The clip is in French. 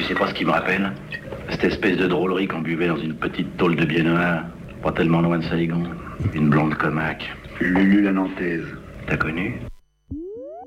sais pas ce qui me rappelle? Cette espèce de drôlerie qu'on buvait dans une petite tôle de biennois, pas tellement loin de Saigon. Une blonde comaque. Lulu la Nantaise. T'as connu?